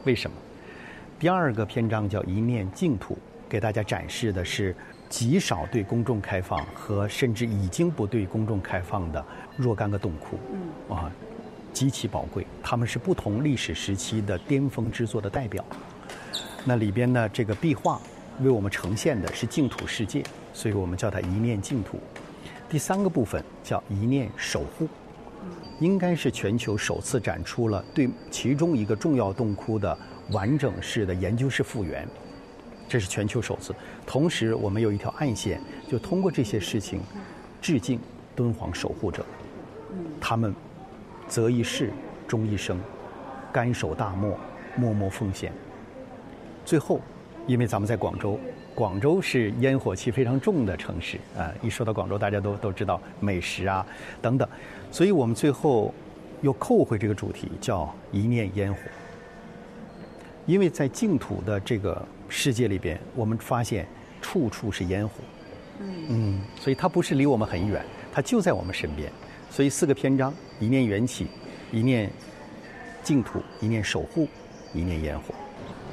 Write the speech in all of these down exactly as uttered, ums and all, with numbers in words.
为什么？第二个篇章叫一念净土，给大家展示的是极少对公众开放和甚至已经不对公众开放的若干个洞窟，嗯啊，极其宝贵，他们是不同历史时期的巅峰之作的代表。那里边呢，这个壁画为我们呈现的是净土世界，所以我们叫它一念净土。第三个部分叫一念守护，应该是全球首次展出了对其中一个重要洞窟的完整式的研究式复原，这是全球首次。同时我们有一条暗线，就通过这些事情致敬敦煌守护者，他们择一世终一生，甘守大漠，默默奉献。最后因为咱们在广州，广州是烟火气非常重的城市啊、呃，一说到广州大家都都知道美食啊等等，所以我们最后又扣回这个主题，叫一念烟火。因为在净土的这个世界里边，我们发现处处是烟火，嗯，所以它不是离我们很远，它就在我们身边。所以四个篇章：一念缘起，一念净土，一念守护，一念烟火。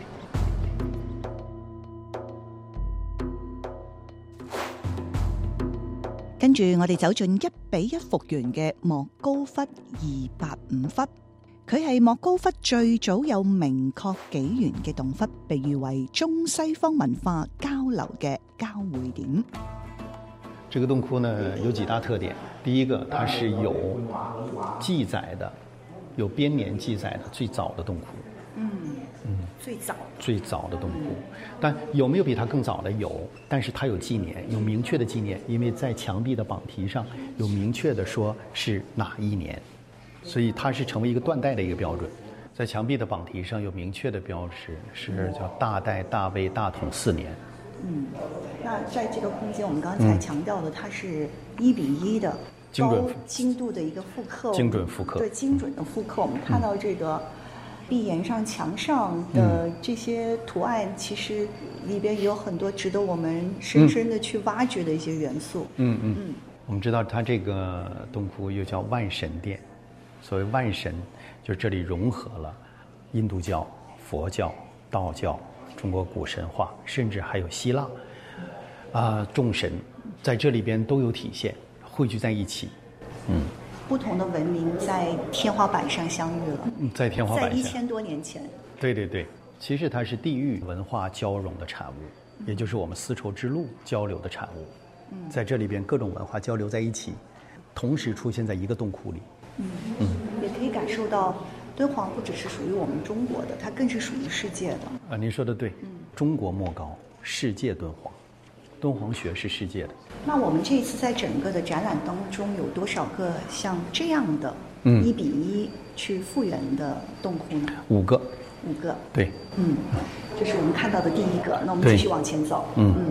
跟住我哋走進一比一復原嘅莫高窟二八五窟，佢係莫高窟最早有明確紀元嘅洞窟，被譽為中西方文化交流嘅交匯點。 這個洞窟呢有幾大特點，第一個它是有記載的，有編年記載的最早的洞窟。 嗯嗯，最早最早的洞窟，但有没有比它更早的？有，但是它有纪年，有明确的纪年，因为在墙壁的榜题上有明确的说是哪一年，所以它是成为一个断代的一个标准。在墙壁的榜题上有明确的标识，是叫大代大魏大统四年。 嗯，那在这个空间，我们刚才强调的，它是一比一的高精度的一个复刻， 精准复刻， 对，精准的复刻。我们看到这个壁岩上、墙上的这些图案，嗯、其实里边也有很多值得我们深深的去挖掘的一些元素。 嗯嗯嗯。我们知道它这个洞窟又叫万神殿，所谓万神，就是这里融合了印度教、佛教、道教、中国古神话，甚至还有希腊啊、呃、众神，在这里边都有体现，汇聚在一起。嗯。 不同的文明在天花板上相遇了， 在天花板上， 在一千多年前。 对对对，其实它是地域文化交融的产物，嗯、也就是我们丝绸之路交流的产物。嗯，在这里边各种文化交流在一起，同时出现在一个洞窟里。 嗯嗯，也可以感受到敦煌不只是属于我们中国的，它更是属于世界的。 啊，您说的对，嗯，中国莫高，世界敦煌。敦煌学是世界的。 那我们这一次在整个的展览当中，有多少个像这样的一比一去复原的洞窟呢？ 五个。 五个。 对。 嗯，这是我们看到的第一个。那我们继续往前走。嗯嗯。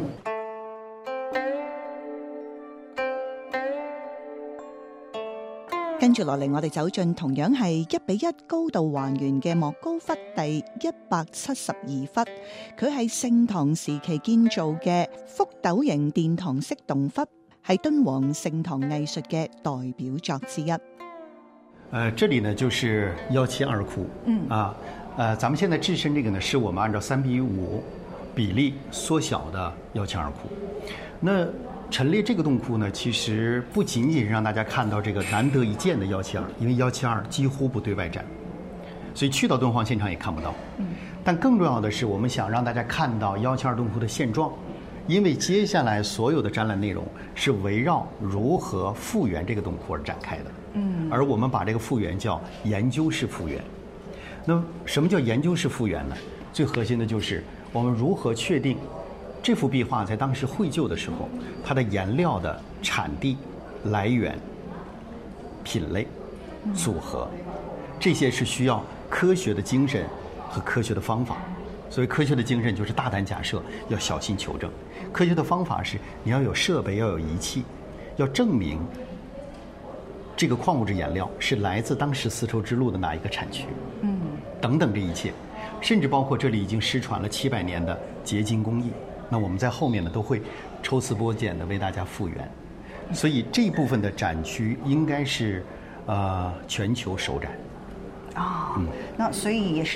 跟住落嚟，我哋走進同樣係一比一高度還原嘅莫高窟第一百七十二窟，佢係盛唐時期建造嘅覆斗形殿堂式洞窟，係敦煌盛唐藝術嘅代表作之一。 呃，這裡呢就是幺七二窟，嗯啊，呃，咱們現在置身這個呢，是我們按照三比五比例縮小的幺七二窟。那陳列這個洞窟呢，其實不僅僅讓大家看到這個難得一見的幺七二，因為幺七二幾乎不對外展，所以去到敦煌現場也看不到。嗯，但更重要的是，我們想讓大家看到幺七二洞窟的現狀，因為接下來所有的展覽內容是圍繞如何復原這個洞窟而展開的。嗯，而我們把這個復原叫研究式復原。那什麼叫研究式復原呢？最核心的就是我們如何確定這幅壁畫在當時繪就的時候，它的顏料的產地、來源、品類、組合，這些是需要科學的精神和科學的方法。所以科學的精神就是大膽假設，要小心求證。科學的方法是你要有設備，要有儀器，要證明這個礦物質顏料是來自當時絲綢之路的哪一個產區，嗯，等等這一切，甚至包括這裡已經失傳了七百年的結晶工藝。那我們在後面呢都會抽絲剝繭的為大家復原，所以這一部分的展區應該是呃全球首展。 啊、哦，嗯，那所以也是